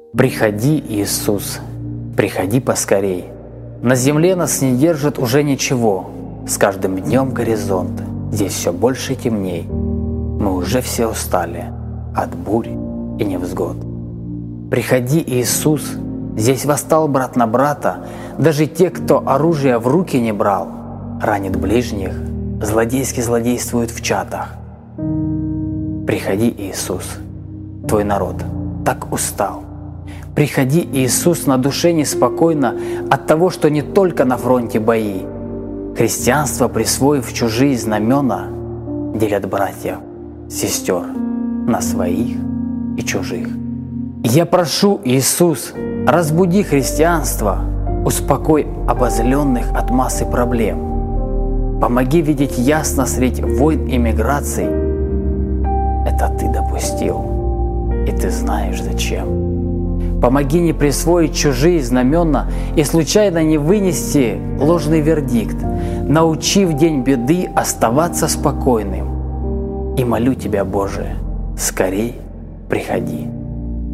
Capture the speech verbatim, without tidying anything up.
Приходи, Иисус, приходи поскорей. На земле нас не держит уже ничего. С каждым днем горизонт здесь все больше и темней. Мы уже все устали от бурь и невзгод. Приходи, Иисус, здесь восстал брат на брата. Даже те, кто оружие в руки не брал, ранит ближних, злодейски злодействуют в чатах. Приходи, Иисус, твой народ так устал. Приходи, Иисус, на душе неспокойно от того, что не только на фронте бои. Христианство, присвоив чужие знамена, делят братьев, сестер на своих и чужих. Я прошу, Иисус, разбуди христианство, успокой обозленных от массы проблем. Помоги видеть ясно средь войн и миграций. Это Ты допустил, и Ты знаешь зачем. Помоги не присвоить чужие знамена и случайно не вынести ложный вердикт. Научи в день беды оставаться спокойным. И молю Тебя, Боже, скорей приходи.